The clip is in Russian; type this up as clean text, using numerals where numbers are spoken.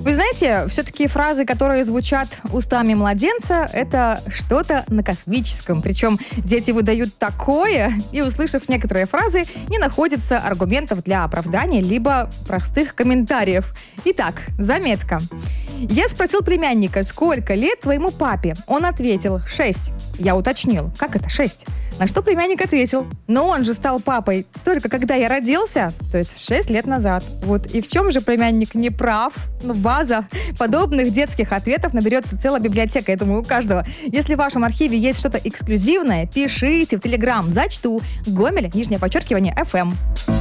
Вы знаете, все-таки фразы, которые звучат устами младенца, это что-то на космическом. Причем дети выдают такое, и, услышав некоторые фразы, не находится аргументов для оправдания, либо простых комментариев. Итак, заметка. Я спросил племянника, сколько лет твоему папе? Он ответил, 6. Я уточнил, как это 6? На что племянник ответил, но он же стал папой только когда я родился, то есть 6 лет назад. Вот и в чем же племянник не прав? База подобных детских ответов наберется целая библиотека, я думаю, у каждого. Если в вашем архиве есть что-то эксклюзивное, пишите в Телеграм, зачту. Гомель, _FM.